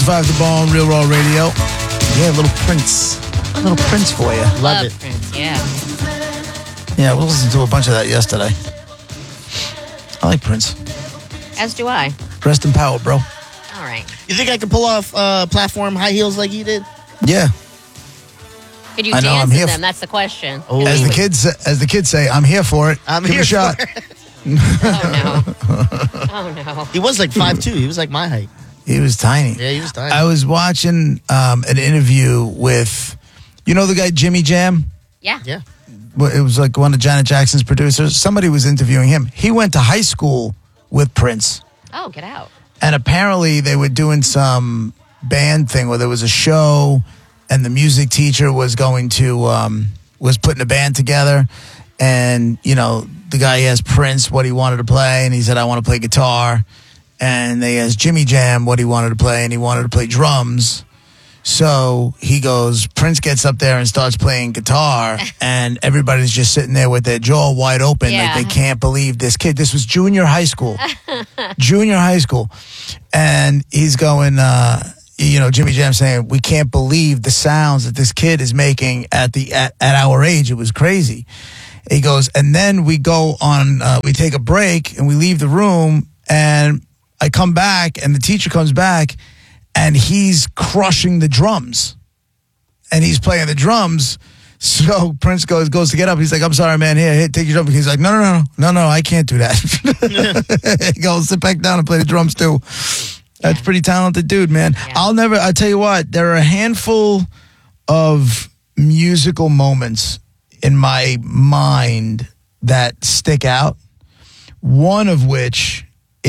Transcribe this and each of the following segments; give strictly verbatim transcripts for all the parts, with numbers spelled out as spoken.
Five the Bone, Real Raw Radio. Yeah, a little Prince. A little Prince for you. Love, Love it. Prince, yeah. Yeah, we listened to a bunch of that yesterday. I like Prince. As do I. Rest in power, bro. All right. You think I could pull off uh, platform high heels like he did? Yeah. Could you I know, dance I'm with here them? f- That's the question. Oh. As the kids, as the kids say, I'm here for it. I'm Give here it a shot. for it. Oh, no. Oh, no. He was like five two. He was like my height. He was tiny. Yeah, he was tiny. I was watching um, an interview with, you know, the guy Jimmy Jam. Yeah. Yeah. Well, it was like one of Janet Jackson's producers. Somebody was interviewing him. He went to high school with Prince. Oh, get out. And apparently they were doing some band thing where there was a show and the music teacher was going to, um, was putting a band together. And, you know, the guy asked Prince what he wanted to play. And he said, I want to play guitar. And they asked Jimmy Jam what he wanted to play. And he wanted to play drums. So he goes, Prince gets up there and starts playing guitar, and everybody's just sitting there with their jaw wide open, Yeah. like they can't believe this kid. This was junior high school. Junior high school. And he's going, uh, you know, Jimmy Jam saying, we can't believe the sounds that this kid is making at the at, at our age. It was crazy. He goes, and then we go on, uh, we take a break, and we leave the room, and I come back, and the teacher comes back, and he's crushing the drums. And he's playing the drums. So Prince goes goes to get up. He's like, I'm sorry, man. Here, here take your drum. He's like, no, no, no, no, no, I can't do that. He goes, sit back down and play the drums too. That's Yeah. pretty talented dude, man. Yeah. I'll never, I tell you what, there are a handful of musical moments in my mind that stick out. One of which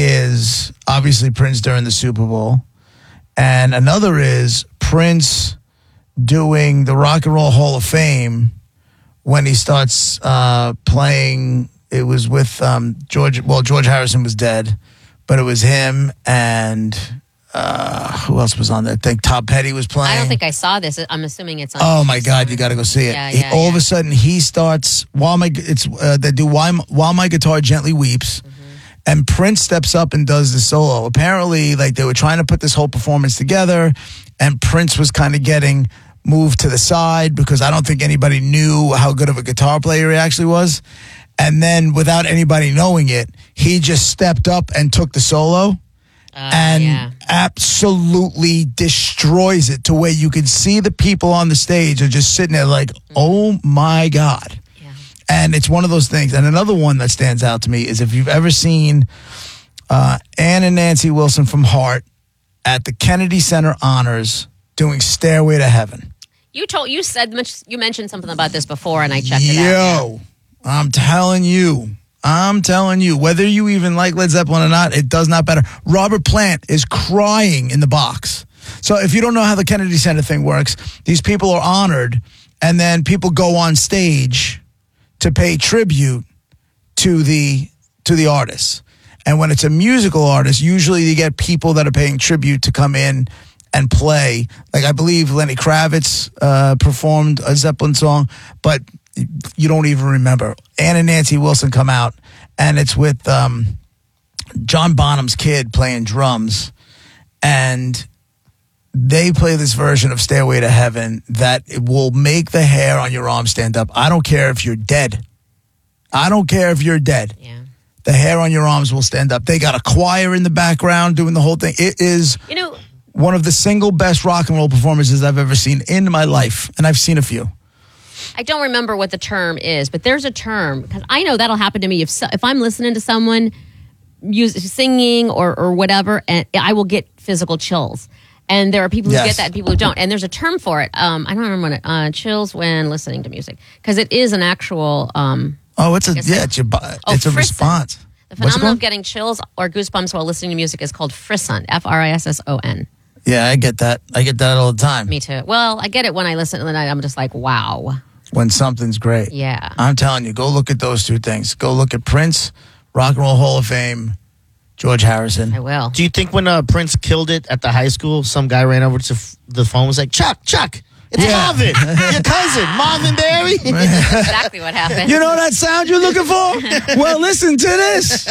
is obviously Prince during the Super Bowl. And another is Prince doing the Rock and Roll Hall of Fame when he starts uh, playing. It was with um, George. Well, George Harrison was dead, but it was him and uh, who else was on there? I think Tom Petty was playing. I don't think I saw this. I'm assuming it's on. Oh my God! You got to go see it. Yeah, He- yeah, all of yeah. a sudden, he starts while my it's uh, they do while, while my guitar gently weeps. And Prince steps up and does the solo. Apparently, like they were trying to put this whole performance together, and Prince was kind of getting moved to the side because I don't think anybody knew how good of a guitar player he actually was. And then, without anybody knowing it, he just stepped up and took the solo, Uh, and yeah. absolutely destroys it to where you could see the people on the stage are just sitting there like, "Oh my God." Yeah. And it's one of those things. And another one that stands out to me is if you've ever seen uh, Ann and Nancy Wilson from Heart at the Kennedy Center Honors doing Stairway to Heaven. You told you said you mentioned something about this before, and I checked it out. Yo, I'm telling you. I'm telling you, whether you even like Led Zeppelin or not, it does not matter. Robert Plant is crying in the box. So if you don't know how the Kennedy Center thing works, these people are honored, and then people go on stage to pay tribute to the to the artists. And when it's a musical artist, usually you get people that are paying tribute to come in and play. Like I believe Lenny Kravitz uh, performed a Zeppelin song, but you don't even remember. Ann and Nancy Wilson come out, and it's with um, John Bonham's kid playing drums, and they play this version of Stairway to Heaven that it will make the hair on your arm stand up. I don't care if you're dead. I don't care if you're dead. Yeah. The hair on your arms will stand up. They got a choir in the background doing the whole thing. It is You know, one of the single best rock and roll performances I've ever seen in my life, and I've seen a few. I don't remember what the term is, but there's a term because I know that'll happen to me if so, if I'm listening to someone use, singing or or whatever, and I will get physical chills. And there are people who Yes. get that and people who don't. And there's a term for it. Um, I don't remember what it uh, chills when listening to music because it is an actual. Um, Oh, it's a Guess yeah, it- it's, your, bo- Oh, it's a frisson. response. the What's it phenomenon of called? getting chills or goosebumps while listening to music is called frisson. F R I S S O N. Yeah, I get that. I get that all the time. Me too. Well, I get it when I listen, and then I'm just like, wow. When something's great. Yeah. I'm telling you, go look at those two things. Go look at Prince, Rock and Roll Hall of Fame, George Harrison. I will. Do you think when uh, Prince killed it at the high school, some guy ran over to f- the phone and was like, Chuck, Chuck, It's Yeah. Marvin, your cousin, Marvin Berry. That's exactly what happened. You know that sound you're looking for? Well, listen to this.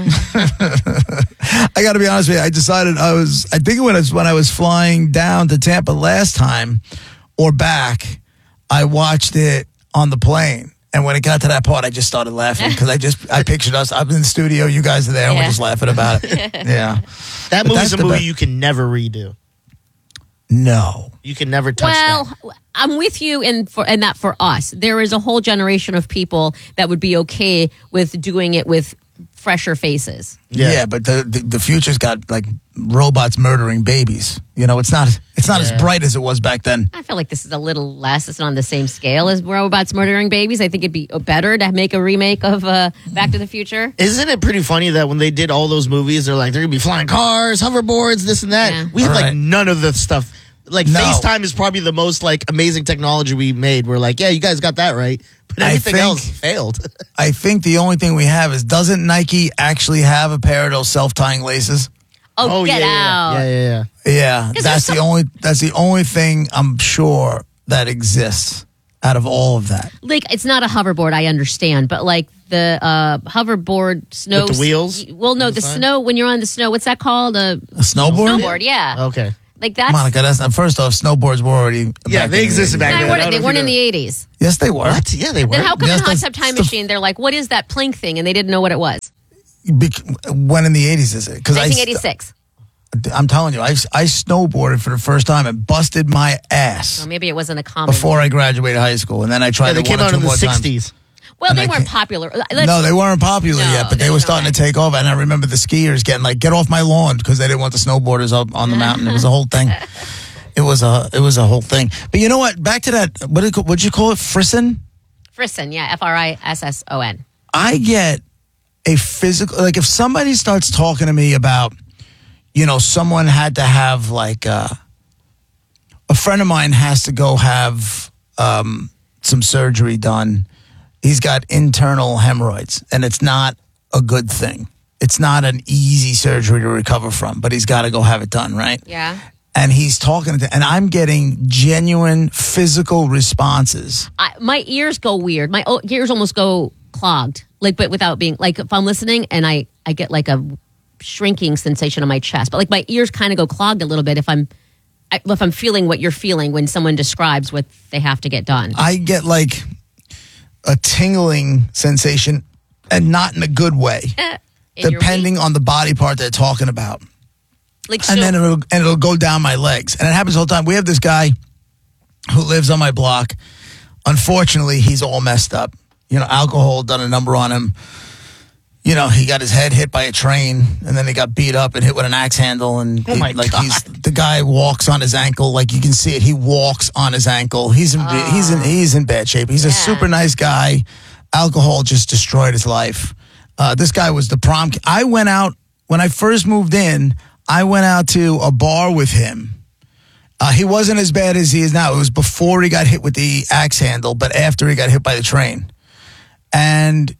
I got to be honest with you. I decided I was, I think when I was, when I was flying down to Tampa last time or back, I watched it on the plane. And when it got to that part, I just started laughing because I just, I pictured us, I'm in the studio, you guys are there, and Yeah. we're just laughing about it. Yeah. That But movie's that's a the movie be- you can never redo. No. You can never touch Well, that. I'm with you in for and that for us, there is a whole generation of people that would be okay with doing it with fresher faces. Yeah, Yeah. but the, the the future's got like robots murdering babies. You know, it's not it's not Yeah. as bright as it was back then. I feel like this is a little less. It's not on the same scale as robots murdering babies. I think it'd be better to make a remake of uh, Back to the Future. Isn't it pretty funny that when they did all those movies, they're like, they're going to be flying cars, hoverboards, this and that. Yeah. We have Right. like none of the stuff. Like No. FaceTime is probably the most like amazing technology we made. We're like, yeah, you guys got that right. But I everything think- else failed. I think the only thing we have is doesn't Nike actually have a pair of those self-tying laces? Oh, get yeah, out! Yeah, yeah, yeah. Yeah, 'Cause that's there's the some- only that's the only thing I'm sure that exists out of all of that. Like it's not a hoverboard, I understand, but like the uh, hoverboard snow With the wheels? Well, no, On the the side? snow when you're on the snow. What's that called? A A snowboard? snowboard. Yeah, Okay. like that's. Monica, that's not, first off, snowboards were already Yeah, back they in the existed eighties. back They then. I weren't, don't they know weren't if in you the know. eighties. Yes, they were. What? Yeah, they were. Then how come Yes, in Hot that's- Tub Time that's the- Machine they're like, what is that Plink thing? And they didn't know what it was. Bec- when in the eighties is it? Because I, nineteen eighty-six. I'm telling you, I, I snowboarded for the first time and busted my ass So maybe it wasn't a common. before I graduated high school, and then I tried Yeah, they it came one or out two in the more times. sixties. Well, and they I weren't can't- popular. Let's- No, they weren't popular No, yet, but they there's were no starting way. to take over. And I remember the skiers getting like, "Get off my lawn," because they didn't want the snowboarders up on the mountain. It was a whole thing. It was a it was a whole thing. But you know what? Back to that. What did what'd you call it? Frisson. Frisson, yeah, F R I S S O N. I get a physical, like if somebody starts talking to me about, you know, someone had to have like uh, a friend of mine has to go have um, some surgery done. He's got internal hemorrhoids, and it's not a good thing. It's not an easy surgery to recover from, but he's got to go have it done, right? Yeah. And he's talking to, and I'm getting genuine physical responses. I, my ears go weird. My o- ears almost go clogged, like, but without being like, if I'm listening and I, I get like a shrinking sensation on my chest, but like my ears kind of go clogged a little bit if I'm, I, if I'm feeling what you're feeling when someone describes what they have to get done. I get like a tingling sensation, and not in a good way, In your depending on the body part they're talking about. Like, And so- then it'll and it'll go down my legs, and it happens all the time. We have this guy who lives on my block. Unfortunately, he's all messed up. You know, alcohol done a number on him. You know, he got his head hit by a train, and then he got beat up and hit with an axe handle. And Oh he- my like God. he's the guy walks on his ankle, like you can see it. He walks on his ankle. He's in he's in he's in bad shape. He's a Yeah. super nice guy. Alcohol just destroyed his life. Uh, this guy was the prom. I went out when I first moved in. I went out to a bar with him. Uh, he wasn't as bad as he is now. It was before he got hit with the axe handle, but after he got hit by the train. And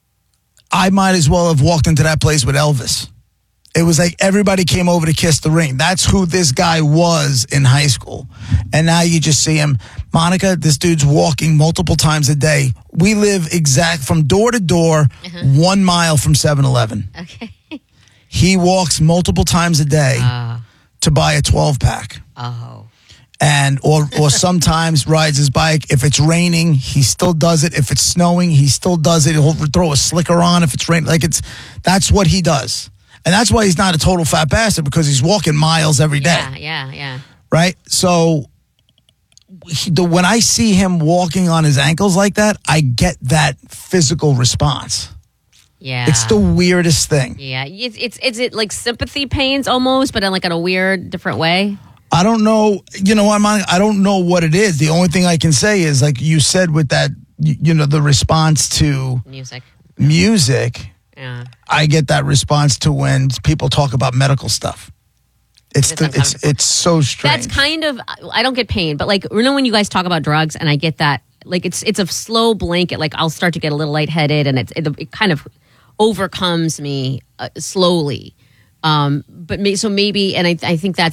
I might as well have walked into that place with Elvis. It was like everybody came over to kiss the ring. That's who this guy was in high school. And now you just see him. Monica, this dude's walking multiple times a day. We live exact from door to door, one mile from seven eleven. okay. He walks multiple times a day Uh, to buy a twelve pack. oh. And or or sometimes rides his bike. If it's raining, he still does it. If it's snowing, he still does it. He'll throw a slicker on if it's raining. Like it's that's what he does. And that's why he's not a total fat bastard, because he's walking miles every day. Yeah, yeah, yeah. Right? So he, the, when I see him walking on his ankles like that, I get that physical response. Yeah. It's the weirdest thing. Yeah. It's, it's, is it like sympathy pains almost, but in like in a weird, different way? I don't know. You know, I'm on, I don't know what it is. The only thing I can say is, like you said, with that, you, you know, the response to Music. music, Yeah. I get that response to when people talk about medical stuff. It's It's the, it's uncomfortable. it's so strange. That's kind of, I don't get pain, but like, you know, when you guys talk about drugs and I get that, like it's, it's a slow blanket, like I'll start to get a little lightheaded and it's, it, it kind of overcomes me uh, slowly. Um, but may, so maybe, and I, I think that's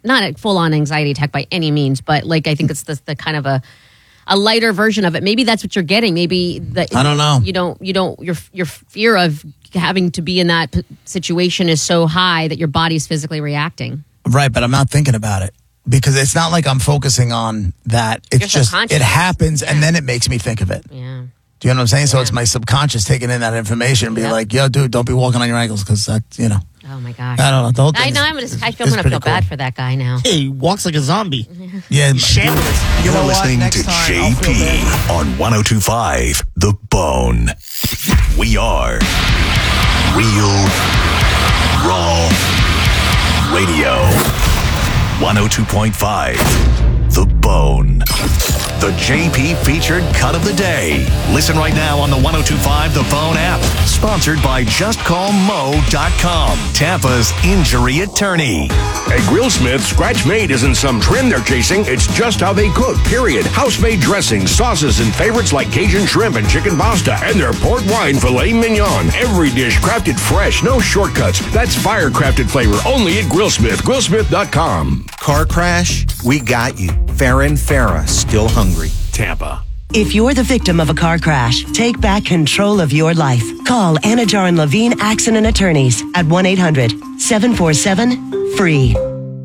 not a full on anxiety attack by any means, but like I think it's the, the kind of a a lighter version of it. Maybe that's what you're getting. Maybe the, I don't know. You don't. You don't. Your your fear of having to be in that p- situation is so high that your body's physically reacting. Right, but I'm not thinking about it because it's not like I'm focusing on that. It's You're just subconscious. it happens, and Yeah. then it makes me think of it. Yeah. Do you know what I'm saying? So Yeah. it's my subconscious taking in that information and be Yep. like, "Yo, dude, don't be walking on your ankles," because that, you know. Oh my gosh. I don't know. The whole thing I know. is- I'm gonna. is- I feel is I'm gonna pretty feel bad cool. for that guy now. Hey, he walks like a zombie. Yeah, Shambles. You You're know what? listening Next to time, I'll J feel P bad. on one oh two point five The Bone. We are real, raw radio. one oh two point five The Bone. The J P featured cut of the day. Listen right now on the one oh two point five The Bone app. Sponsored by just call mo dot com, Tampa's injury attorney. At Grillsmith, scratch made isn't some trend they're chasing. It's just how they cook, period. House-made dressings, sauces, and favorites like Cajun shrimp and chicken pasta. And their port wine filet mignon. Every dish crafted fresh, no shortcuts. That's fire-crafted flavor only at Grillsmith. Grillsmith dot com. Car crash? We got you. Farah and Farah, still hungry. Tampa. If you're the victim of a car crash, take back control of your life. Call Anajar and Levine Accident Attorneys at one eight hundred seven four seven F R E E.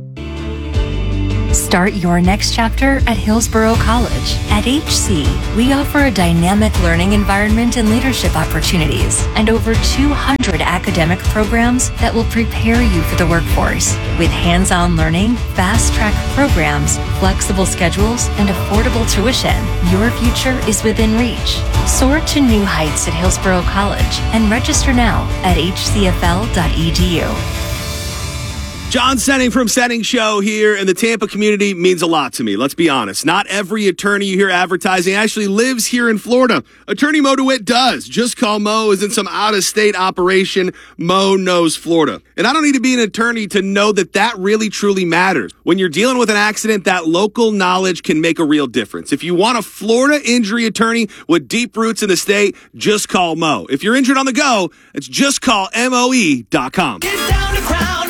Start your next chapter at Hillsborough College. At H C, we offer a dynamic learning environment and leadership opportunities, and over two hundred academic programs that will prepare you for the workforce. With hands-on learning, fast-track programs, flexible schedules, and affordable tuition, your future is within reach. Soar to new heights at Hillsborough College and register now at h c f l dot e d u. John Senning from Senning Show here in the Tampa community means a lot to me. Let's be honest. Not every attorney you hear advertising actually lives here in Florida. Attorney Mo DeWitt does. Just Call Mo isn't some out-of-state operation. Mo knows Florida. And I don't need to be an attorney to know that that really truly matters. When you're dealing with an accident, that local knowledge can make a real difference. If you want a Florida injury attorney with deep roots in the state, just call Mo. If you're injured on the go, it's just call M O E dot com. Get down to Crown.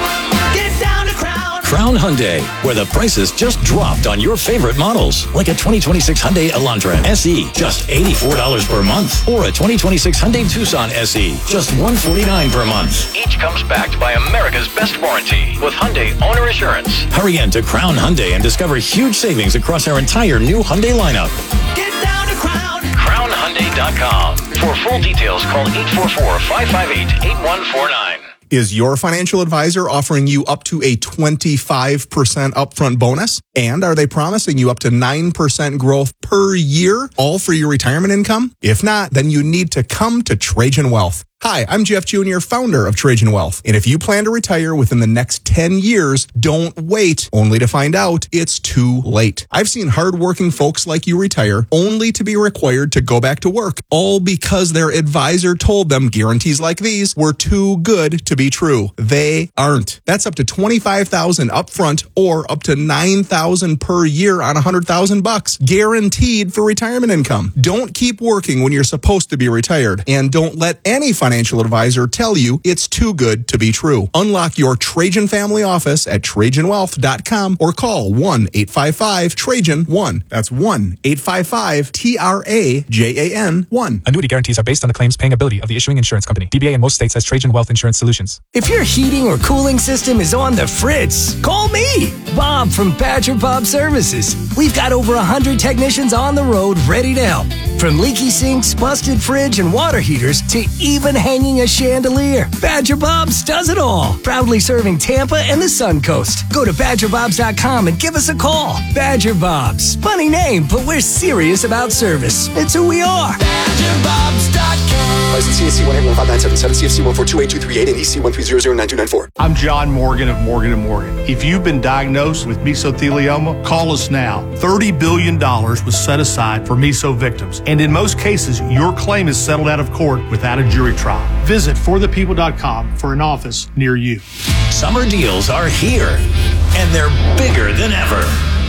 Get down to Crown. Crown Hyundai, where the prices just dropped on your favorite models. Like a twenty twenty-six Hyundai Elantra S E, just eighty-four dollars per month. Or a twenty twenty-six Hyundai Tucson S E, just one hundred forty-nine dollars per month. Each comes backed by America's best warranty with Hyundai Owner Assurance. Hurry in to Crown Hyundai and discover huge savings across our entire new Hyundai lineup. Get down to Crown. crown hyundai dot com. For full details, call eight four four, five five eight, eight one four nine. Is your financial advisor offering you up to a twenty-five percent upfront bonus? And are they promising you up to nine percent growth per year, all for your retirement income? If not, then you need to come to Trajan Wealth. Hi, I'm Jeff Junior, founder of Trajan Wealth. And if you plan to retire within the next ten years, don't wait only to find out it's too late. I've seen hardworking folks like you retire only to be required to go back to work, all because their advisor told them guarantees like these were too good to be true. They aren't. That's up to twenty-five thousand dollars upfront or up to nine thousand dollars per year on one hundred thousand bucks, guaranteed for retirement income. Don't keep working when you're supposed to be retired, and don't let any financial financial advisor tell you it's too good to be true. Unlock your Trajan family office at trajan wealth dot com or call one eight five five Trajan one. That's one eight five five T R A J A N one. Annuity guarantees are based on the claims paying ability of the issuing insurance company. D B A in most states has Trajan Wealth Insurance Solutions. If your heating or cooling system is on the fritz, call me, Bob from Badger Bob Services. We've got over one hundred technicians on the road ready to help. From leaky sinks, busted fridge, and water heaters to even hanging a chandelier, Badger Bob's does it all. Proudly serving Tampa and the Sun Coast. Go to badger bobs dot com and give us a call. Badger Bob's. Funny name, but we're serious about service. It's who we are. badger bobs dot com. License C S C one eight one five nine seven seven, C F C one four two eight two three eight, and E C one three zero zero nine two nine four. I'm John Morgan of Morgan and Morgan. If you've been diagnosed with mesothelioma, call us now. thirty billion dollars was set aside for meso victims, and in most cases, your claim is settled out of court without a jury trial. Visit for the people dot com for an office near you. Summer deals are here, and they're bigger than ever.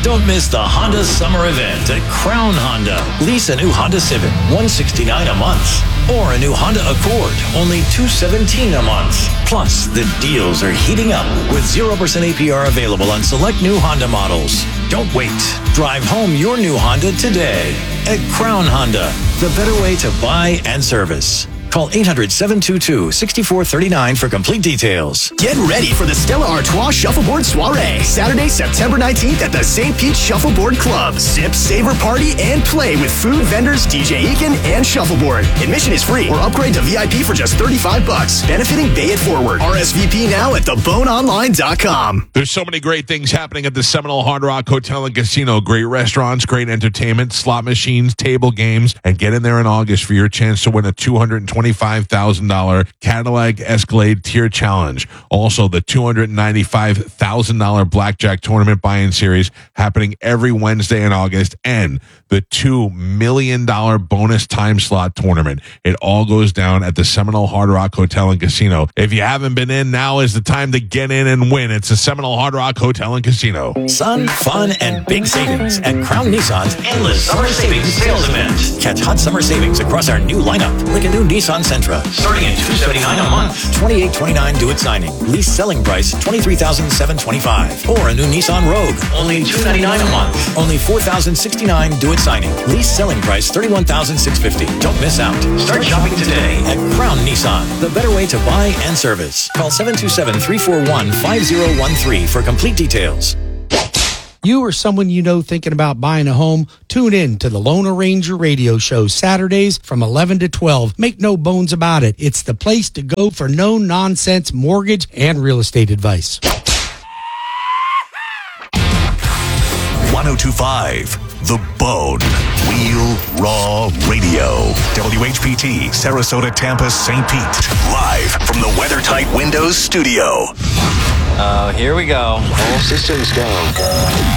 Don't miss the Honda Summer Event at Crown Honda. Lease a new Honda Civic, one hundred sixty-nine dollars a month. Or a new Honda Accord, only two hundred seventeen dollars a month. Plus, the deals are heating up with zero percent A P R available on select new Honda models. Don't wait. Drive home your new Honda today at Crown Honda, the better way to buy and service. Call eight hundred, seven two two, six four three nine for complete details. Get ready for the Stella Artois Shuffleboard Soiree, Saturday, September nineteenth at the Saint Pete Shuffleboard Club. Sip, savor, party, and play with food vendors, D J Eakin, and Shuffleboard. Admission is free or upgrade to V I P for just thirty-five bucks. Benefiting Bay It Forward. R S V P now at the bone online dot com. There's so many great things happening at the Seminole Hard Rock Hotel and Casino. Great restaurants, great entertainment, slot machines, table games, and get in there in August for your chance to win a two hundred twenty-five thousand dollars Cadillac Escalade Tier Challenge. Also, the two hundred ninety-five thousand dollars Blackjack Tournament Buy-In Series happening every Wednesday in August, and the two million dollars bonus time slot tournament. It all goes down at the Seminole Hard Rock Hotel and Casino. If you haven't been in, now is the time to get in and win. It's the Seminole Hard Rock Hotel and Casino. Sun, fun, and big savings at Crown Nissan's Endless Summer Savings Sales Event. Catch hot summer savings across our new lineup, like a new Nissan Sentra, starting at two hundred seventy-nine dollars a month, twenty-eight twenty-nine due at signing. Lease selling price twenty-three thousand seven hundred twenty-five dollars. Or a new Nissan Rogue, only two hundred ninety-nine dollars a month, only four thousand sixty-nine dollars due at signing. Lease selling price thirty-one thousand six hundred fifty dollars. Don't miss out. Start shopping today at Crown Nissan, the better way to buy and service. Call seven two seven, three four one, five zero one three for complete details. You or someone you know thinking about buying a home, tune in to the Loner Ranger radio show Saturdays from eleven to twelve. Make no bones about it. It's the place to go for no-nonsense mortgage and real estate advice. one oh two point five The Bone. Real Raw Radio. W H P T, Sarasota, Tampa, Saint Pete. Live from the WeatherTight Windows studio. Uh, here we go. All systems go.